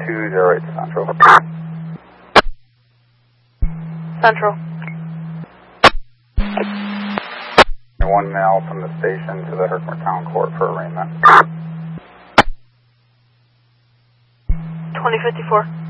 208 Central. Central. One mail from the station to the Herkimer Town Court for arraignment. 2054.